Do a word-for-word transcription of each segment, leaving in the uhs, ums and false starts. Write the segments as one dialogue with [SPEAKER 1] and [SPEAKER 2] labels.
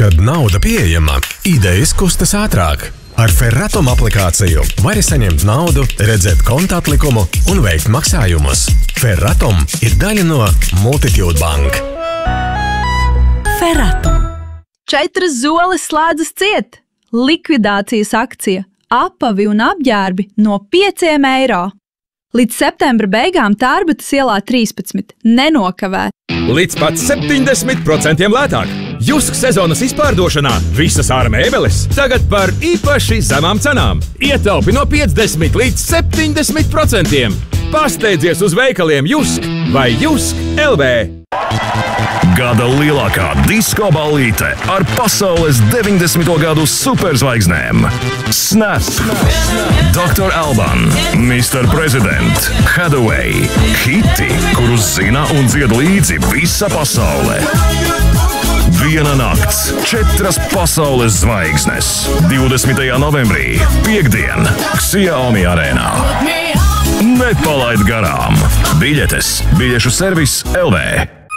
[SPEAKER 1] Kad nauda pieejama, idejas kustas ātrāk. Ar Ferratom aplikāciju vari saņemt naudu, redzēt konta atlikumu un veikt maksājumus. Ferratom ir daļa no Multitude Bank.
[SPEAKER 2] Ferratom. Četras zoles slēdzas ciet. Likvidācijas akcija. Apavi un apģērbi no pieciem eiro. Līdz septembra beigām Tārbatas ielā trīspadsmit. Nenokavē.
[SPEAKER 3] Līdz pat septiņdesmit procentiem lētāk. Jusk sezonas izpārdošanā visas ārā mēbeles tagad par īpaši zemām cenām. Ietaupi no piecdesmit līdz septiņdesmit procentiem. Pasteidzies uz veikaliem Jusk vai Jusk L V.
[SPEAKER 4] Gada lielākā disko ballīte ar pasaules deviņdesmito gadu superzvaigznēm. Snap, doktor Alban, mister President, Hathaway, hiti, kurus zina un dzied līdzi visa pasaule. Viena nakts, četras pasaules zvaigznes. divdesmitajā novembrī, piekdien, Xiaomi arēnā. Nepalaid garām. Biļetes, biļešu servis L V.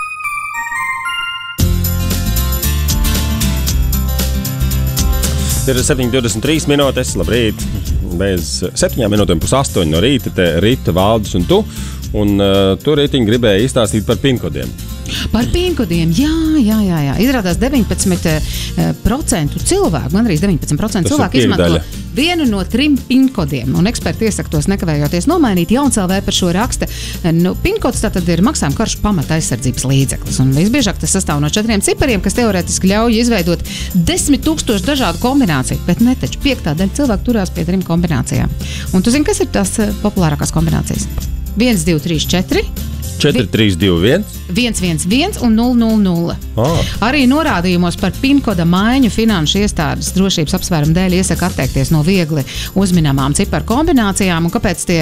[SPEAKER 5] Ir septiņi divdesmit trīs minūtes, labrīt, bez septiņām minūtēm pus astoņi no rīta, te Rita, Valdis un tu, un uh, tu, Ritiņ, gribēji izstāstīt par pinkodiem.
[SPEAKER 6] Par pinkodiem, jā, jā, jā, jā. Izrādās deviņpadsmit procenti cilvēku, gandrīz deviņpadsmit procenti cilvēku izmanto daļa. Vienu no trim pinkodiem, un eksperti iesaka tos nekavējoties nomainīt. Jauns L V par šo raksta. Nu, pinkods tātad ir maksājuma karšu pamata aizsardzības līdzeklis, un visbiežāk tas sastāv no četriem cipariem, kas teorētiski ļauj izveidot desmit tūkstošu dažādu kombināciju, bet ne taču piektā daļa cilvēku turās pie trim kombinācijām. Un tu zini, kas ir tās populārākās kombinācijas? viens, divi, trīs, četri
[SPEAKER 5] četri, trīs, divi, viens
[SPEAKER 6] viens, viens, viens un nulle, nulle, nulle.
[SPEAKER 5] Oh.
[SPEAKER 6] Arī norādījumos par pinkoda maiņu finanšu iestādes drošības apsvērumu dēļ iesaka atteikties no viegli uzminamām ciparu kombinācijām. Un kāpēc tie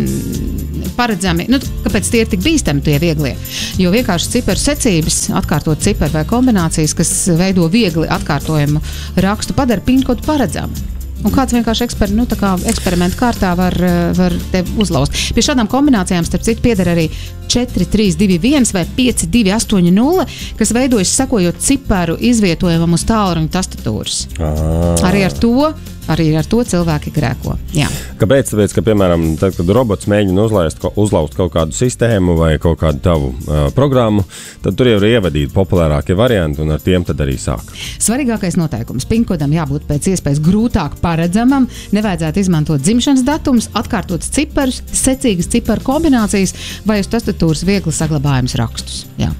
[SPEAKER 6] mm, paredzami, nu, kāpēc tie ir tik bīstami tie vieglie? Jo vienkārši ciparu secības, atkārtot ciparu vai kombinācijas, kas veido viegli atkārtojumu rakstu, padara pinkodu paredzamu. Un kāds vienkārši eksper, nu, tā kā eksperimentu kārtā var, var te uzlaust. Pie šādām kombinācijām, starp citu, pieder arī četri, trīs, divi, viens vai pieci, divi, astoņi, nulle, kas veidojas sekojot ciparu izvietojumam uz tālruņa tastatūras. Ah. Arī ar to, arī ar to cilvēki grēko. Jā.
[SPEAKER 5] Kāpēc? Tāpēc, ka, piemēram, tad, kad robots mēģina uzlaist, uzlauzt kaut kādu sistēmu vai kaut kādu tavu uh, programmu, tad tur jau ir ievadīti populārākie varianti, un ar tiem tad arī sāk.
[SPEAKER 6] Svarīgākais noteikums. Pinkodam jābūt pēc iespējas grūtāk paredzamam, nevajadzētu izmantot dzimšanas datums, atkārtotas ciparus, secīgas ciparu kombinācijas vai uz tastatūras viegli saglabājums rakstus. Jā.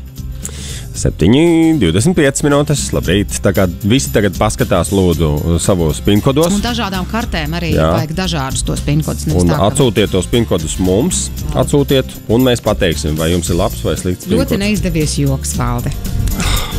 [SPEAKER 5] septiņi divdesmit piecas minūtes, labrīt. Tā kā visi tagad paskatās lūdzu savos pinkodos.
[SPEAKER 6] Un dažādām kartēm arī
[SPEAKER 5] Jā.
[SPEAKER 6] vajag dažādus tos pinkodus.
[SPEAKER 5] Un tā, atsūtiet tos pinkodus mums, atsūtiet, un mēs pateiksim, vai jums ir labs vai slikts pinkods.
[SPEAKER 6] Ļoti neizdevies joks, Valde.